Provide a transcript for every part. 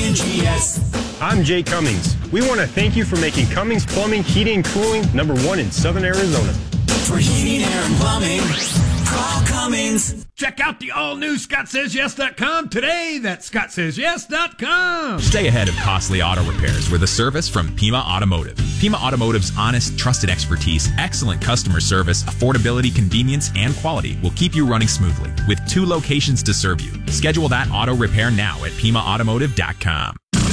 WNGS. I'm Jay Cummings. We want to thank you for making Cummings Plumbing, Heating, and Cooling #1 in Southern Arizona. For heating, air, and plumbing, call Cummings. Check out the all-new ScottSaysYes.com today. That's ScottSaysYes.com. Stay ahead of costly auto repairs with a service from Pima Automotive. Pima Automotive's honest, trusted expertise, excellent customer service, affordability, convenience, and quality will keep you running smoothly with 2 locations to serve you. Schedule that auto repair now at PimaAutomotive.com.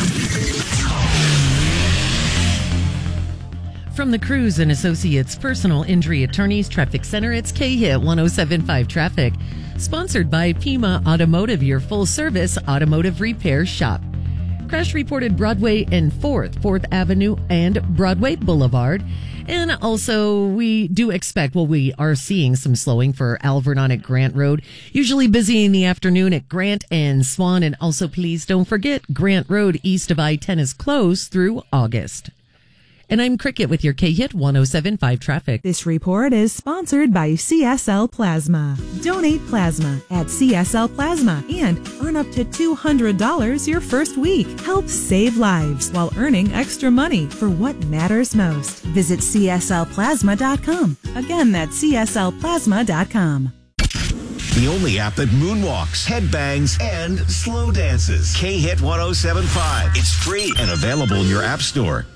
From the Cruz and Associates Personal Injury Attorneys Traffic Center, it's K-Hit 107.5 Traffic. Sponsored by Pima Automotive, your full-service automotive repair shop. Crash reported Broadway and 4th Avenue and Broadway Boulevard. And also, we do expect, we are seeing some slowing for Alvernon at Grant Road. Usually busy in the afternoon at Grant and Swan. And also, please don't forget, Grant Road east of I-10 is closed through August. And I'm Cricket with your K-Hit 107.5 Traffic. This report is sponsored by CSL Plasma. Donate plasma at CSL Plasma and earn up to $200 your first week. Help save lives while earning extra money for what matters most. Visit CSLPlasma.com. Again, that's CSLPlasma.com. The only app that moonwalks, headbangs, and slow dances. K-Hit 107.5. It's free and available in your app store.